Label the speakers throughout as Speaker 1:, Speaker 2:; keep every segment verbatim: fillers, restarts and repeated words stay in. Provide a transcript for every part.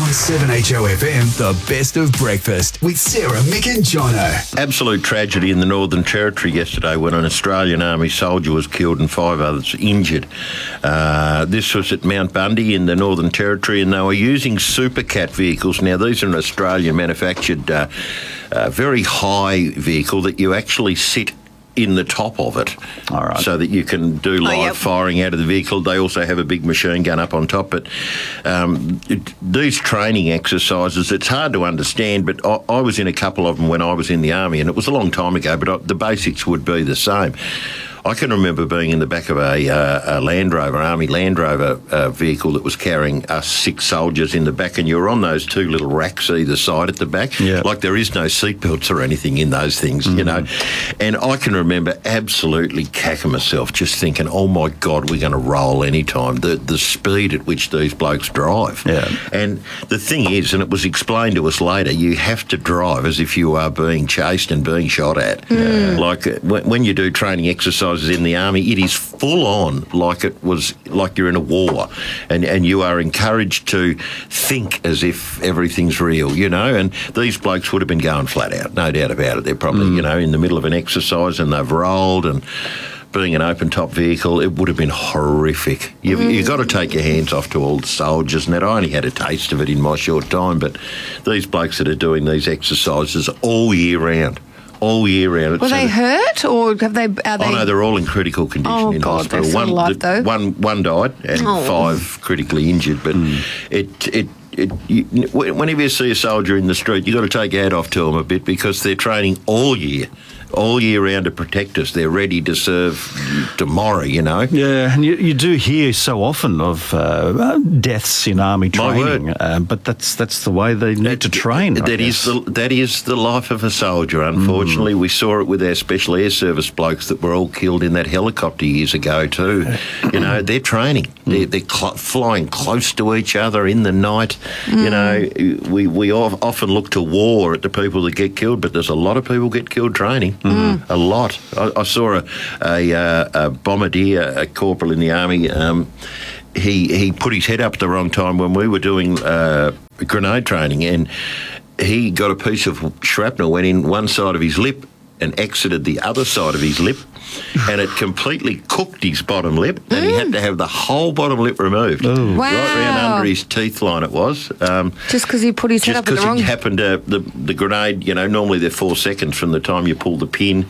Speaker 1: On seven H O F M, the best of breakfast with Sarah, Mick and Jono.
Speaker 2: Absolute tragedy in the Northern Territory yesterday when an Australian Army soldier was killed and five others injured. Uh, this was at Mount Bundy in the Northern Territory, and they were using Supercat vehicles. Now, these are an Australian manufactured, uh, uh, very high vehicle that you actually sit in the top of it.
Speaker 3: All right.
Speaker 2: So that you can do live
Speaker 4: oh, yep.
Speaker 2: firing out of the vehicle. They also have a big machine gun up on top. But um, it, these training exercises, it's hard to understand, but I, I was in a couple of them when I was in the Army, and it was a long time ago, but I, the basics would be the same. I can remember being in the back of a, uh, a Land Rover, Army Land Rover uh, vehicle that was carrying us six soldiers in the back, and you were on those two little racks either side at the back.
Speaker 3: Yeah.
Speaker 2: Like there is no seatbelts or anything in those things, mm-hmm. you know. And I can remember absolutely cacking myself just thinking, oh, my God, we're going to roll any time. The, the speed at which these blokes drive.
Speaker 3: Yeah.
Speaker 2: And the thing is, and it was explained to us later, you have to drive as if you are being chased and being shot at.
Speaker 4: Mm.
Speaker 2: Like uh, when you do training exercises in the Army, it is full on like it was like you're in a war, and and you are encouraged to think as if everything's real, you know. And these blokes would have been going flat out, no doubt about it. They're probably mm. you know in the middle of an exercise and they've rolled, and being an open top vehicle, it would have been horrific. You've, mm. you've got to take your hands off to all the soldiers and that. I only had a taste of it in my short time, but these blokes that are doing these exercises all year round. All year round.
Speaker 4: Were they hurt, or have they? Are they?
Speaker 2: Oh no, they're all in critical condition
Speaker 4: oh,
Speaker 2: in
Speaker 4: God,
Speaker 2: hospital.
Speaker 4: They're still
Speaker 2: one,
Speaker 4: alive,
Speaker 2: the,
Speaker 4: though.
Speaker 2: one, one died, and
Speaker 4: oh.
Speaker 2: five critically injured. But mm. it, it, it. You, whenever you see a soldier in the street, you've got to take your hat off to them a bit, because they're training all year. all year round to protect us. They're ready to serve tomorrow, you know.
Speaker 3: Yeah, and you, you do hear so often of uh, deaths in army training, uh, but that's that's the way they need that, to train.
Speaker 2: That is the that is the life of a soldier. Unfortunately, mm. we saw it with our Special Air Service blokes that were all killed in that helicopter years ago too. You know, they're training. Mm. They're, they're cl- flying close to each other in the night. Mm. You know, we we often look to war at the people that get killed, but there's a lot of people get killed training. Mm. A lot. I, I saw a, a, a bombardier, a corporal in the army. Um, he he put his head up at the wrong time when we were doing uh, grenade training, and he got a piece of shrapnel, went in one side of his lip and exited the other side of his lip, and it completely cooked his bottom lip, and mm. he had to have the whole bottom lip removed.
Speaker 3: Ooh.
Speaker 4: Wow.
Speaker 2: Right round under his teeth line it was. Um,
Speaker 4: just because he put his head up at the wrong...
Speaker 2: Just because he happened to... The, the grenade, you know, normally they're four seconds from the time you pull the pin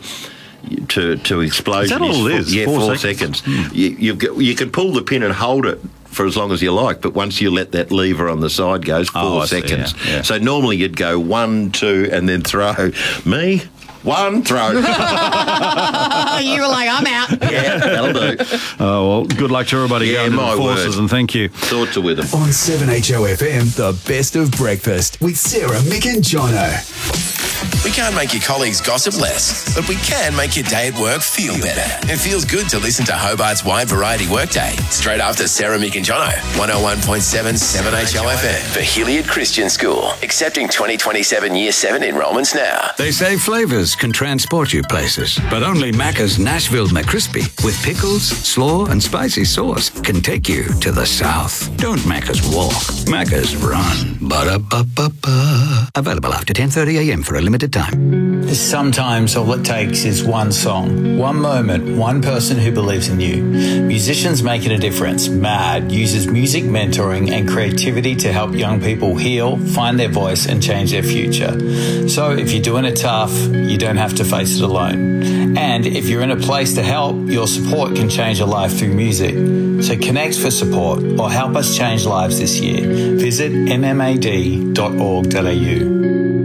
Speaker 2: to, to explosion.
Speaker 3: Is that all it is?
Speaker 2: Yeah,
Speaker 3: four,
Speaker 2: four
Speaker 3: seconds.
Speaker 2: seconds. Mm. You, you've got, you can pull the pin and hold it for as long as you like, but once you let that lever on the side go, it's four
Speaker 3: oh,
Speaker 2: seconds.
Speaker 3: See, yeah, yeah.
Speaker 2: So normally you'd go one, two, and then throw. Me... One throw.
Speaker 4: You were like, I'm out.
Speaker 2: Yeah, that'll do.
Speaker 3: Oh, well, good luck to everybody
Speaker 2: Yeah,
Speaker 3: going to
Speaker 2: my
Speaker 3: the forces,
Speaker 2: word.
Speaker 3: and thank you.
Speaker 2: Thoughts are with them.
Speaker 1: On seven H O F M, the best of breakfast with Sarah, Mick and Jono.
Speaker 5: We can't make your colleagues gossip less, but we can make your day at work feel better. It feels good to listen to Hobart's Wide Variety Workday straight after Sarah, Mick and Jono. one oh one point seven seven H O F M for Hilliard Christian School. Accepting twenty twenty-seven Year seven enrolments now.
Speaker 6: They say flavours can transport you places, but only Macca's Nashville McCrispy with pickles, slaw and spicy sauce can take you to the south. Don't Macca's walk, Macca's run. Ba-da-ba-ba-ba. Available after ten thirty a.m. for a limited time.
Speaker 7: Sometimes all it takes is one song, one moment, one person who believes in you. Musicians Making a Difference, MAD, uses music mentoring and creativity to help young people heal, find their voice and change their future. So if you're doing it tough, you don't have to face it alone. And if you're in a place to help, your support can change a life through music. So connect for support or help us change lives this year. Visit m m a d dot org dot a u.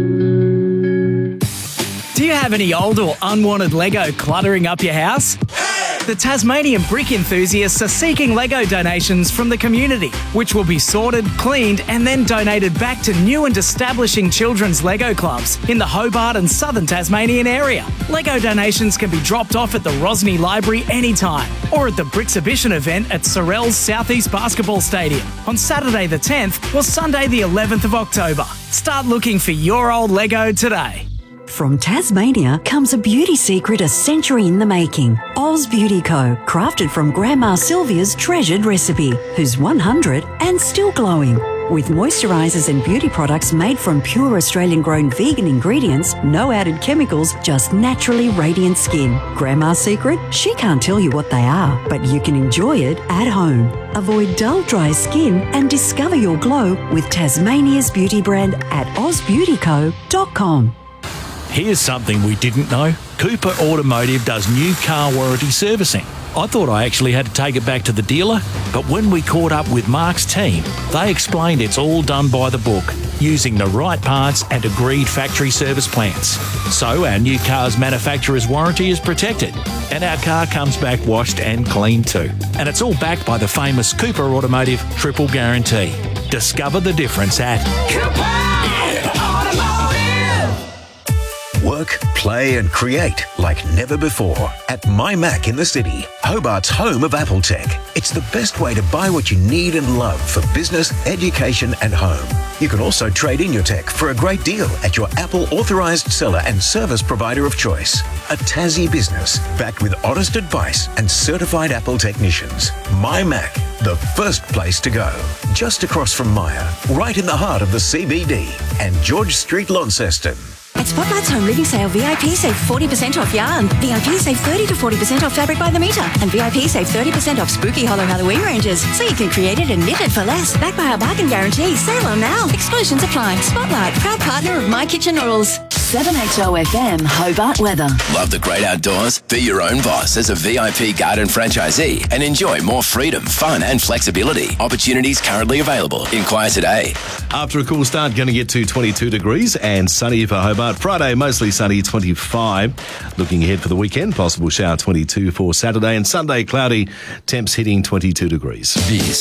Speaker 8: Do you have any old or unwanted Lego cluttering up your house? The Tasmanian brick enthusiasts are seeking Lego donations from the community, which will be sorted, cleaned and then donated back to new and establishing children's Lego clubs in the Hobart and southern Tasmanian area. Lego donations can be dropped off at the Rosny Library anytime or at the Brixhibition event at Sorell's Southeast Basketball Stadium on Saturday the tenth or Sunday the eleventh of October. Start looking for your old Lego today.
Speaker 9: From Tasmania comes a beauty secret a century in the making. Oz Beauty Co, crafted from Grandma Sylvia's treasured recipe, who's one hundred and still glowing. With moisturisers and beauty products made from pure Australian-grown vegan ingredients, no added chemicals, just naturally radiant skin. Grandma's secret? She can't tell you what they are, but you can enjoy it at home. Avoid dull, dry skin and discover your glow with Tasmania's beauty brand at oz beauty co dot com.
Speaker 10: Here's something we didn't know. Cooper Automotive does new car warranty servicing. I thought I actually had to take it back to the dealer, but when we caught up with Mark's team, they explained it's all done by the book, using the right parts and agreed factory service plans. So our new car's manufacturer's warranty is protected, and our car comes back washed and clean too. And it's all backed by the famous Cooper Automotive Triple Guarantee. Discover the difference at Cooper Automotive.
Speaker 11: Work, play and create like never before at MyMac in the city, Hobart's home of Apple tech. It's the best way to buy what you need and love for business, education and home. You can also trade in your tech for a great deal at your Apple authorised seller and service provider of choice. A Tassie business backed with honest advice and certified Apple technicians. MyMac, the first place to go. Just across from Myer, right in the heart of the C B D and George Street, Launceston.
Speaker 12: At Spotlight's Home Living Sale, V I P save forty percent off yarn. V I P save thirty to forty percent off fabric by the metre. And V I P save thirty percent off spooky hollow Halloween ranges. So you can create it and knit it for less. Backed by our bargain guarantee. Sale on now. Exclusions apply. Spotlight, proud partner of My Kitchen Rules.
Speaker 13: seven H O F M Hobart weather.
Speaker 5: Love the great outdoors? Be your own boss as a V I P garden franchisee and enjoy more freedom, fun and flexibility. Opportunities currently available. Inquire today.
Speaker 14: After a cool start, going to get to twenty-two degrees and sunny for Hobart. Friday, mostly sunny, twenty-five. Looking ahead for the weekend, possible shower twenty-two for Saturday and Sunday, cloudy. Temps hitting twenty-two degrees.
Speaker 5: This